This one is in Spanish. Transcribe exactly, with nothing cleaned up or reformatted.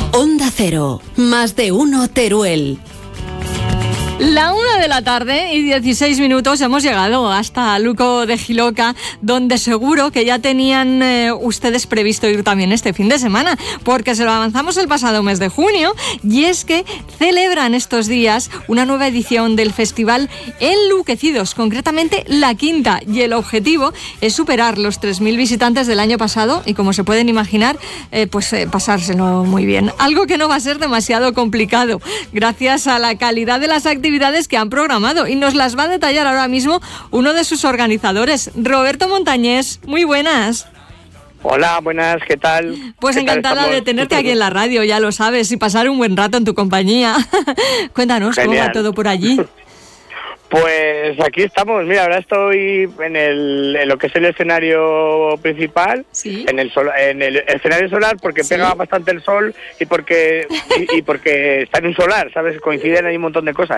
Onda Cero, más de uno Teruel. La una de la tarde y dieciséis minutos hemos llegado hasta Luco de Jiloca, donde seguro que ya tenían eh, ustedes previsto ir también este fin de semana, porque se lo avanzamos el pasado mes de junio, y es que celebran estos días una nueva edición del festival Enluquecidos, concretamente la quinta, y el objetivo es superar los tres mil visitantes del año pasado y, como se pueden imaginar, eh, pues eh, pasárselo muy bien. Algo que no va a ser demasiado complicado, gracias a la calidad de las actividades que han programado, y nos las va a detallar ahora mismo uno de sus organizadores, Roberto Montañés. Muy buenas. Hola, buenas, ¿qué tal? Pues ¿Qué encantada tal de tenerte aquí en la radio, ya lo sabes, y pasar un buen rato en tu compañía. Cuéntanos, Genial. ¿cómo va todo por allí? Pues aquí estamos, mira, ahora estoy en, el, en lo que es el escenario principal, ¿Sí? en el sol, en el escenario solar, porque ¿Sí? pega bastante el sol y porque y, y porque está en un solar, ¿sabes? Coinciden ahí un montón de cosas.